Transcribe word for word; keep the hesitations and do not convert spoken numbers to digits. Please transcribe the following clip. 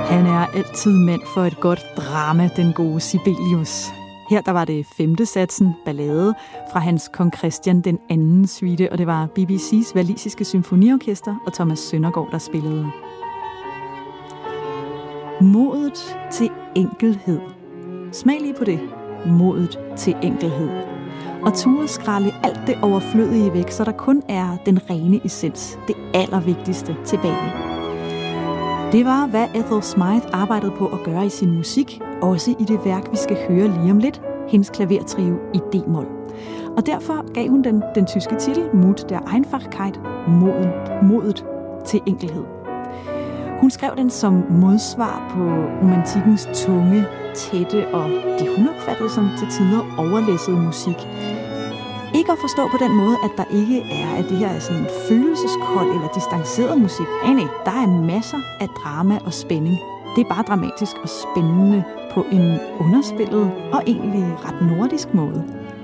Han er altid mand for et godt drama, den gode Sibelius. Her der var det femte satsen, ballade, fra hans Kong Christian den anden suite, og det var B B C's walisiske symfoniorkester og Thomas Søndergaard, der spillede. Modet til enkelhed. Smag lige på det. Modet til enkelhed. Og ture skralde alt det overflødige væk, så der kun er den rene essens, det allervigtigste, tilbage. Det var, hvad Ethel Smyth arbejdede på at gøre i sin musik, også i det værk, vi skal høre lige om lidt, hendes klavertrio i D-mol. Og derfor gav hun den, den tyske titel Mut der Einfachkeit, modet, modet til enkelhed. Hun skrev den som modsvar på romantikkens tunge, tætte og det hun opfattede som til tider overlæssede musik. Ikke at forstå på den måde, at der ikke er, at det her er sådan følelseskold eller distanceret musik. Nej, nej, der er masser af drama og spænding. Det er bare dramatisk og spændende på en underspillet og egentlig ret nordisk måde.